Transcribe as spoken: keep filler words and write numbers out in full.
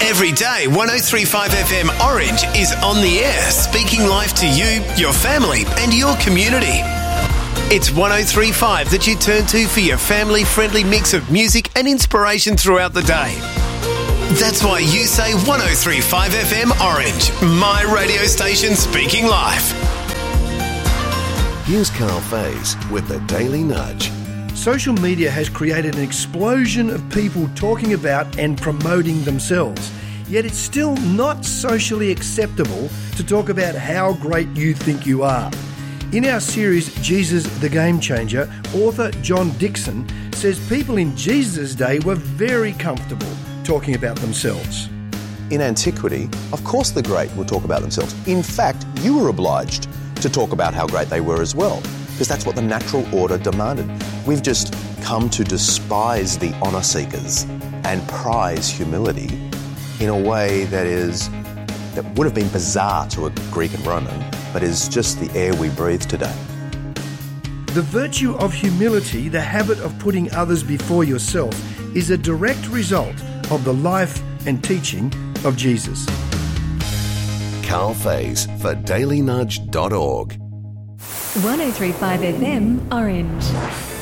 Every day, one oh three point five F M Orange is on the air, speaking life to you, your family and your community. It's one oh three point five that you turn to for your family-friendly mix of music and inspiration throughout the day. That's why you say one oh three point five F M Orange, my radio station speaking life. Here's Carl Faze with the Daily Nudge. Social media has created an explosion of people talking about and promoting themselves. Yet it's still not socially acceptable to talk about how great you think you are. In our series, Jesus the Game Changer, author John Dixon says people in Jesus' day were very comfortable talking about themselves. In antiquity, of course the great would talk about themselves. In fact, you were obliged to talk about how great they were as well, because that's what the natural order demanded. We've just come to despise the honour seekers and prize humility in a way that is that would have been bizarre to a Greek and Roman, but is just the air we breathe today. The virtue of humility, the habit of putting others before yourself, is a direct result of the life and teaching of Jesus. Carl Faze for daily nudge dot org. one oh three point five F M Orange.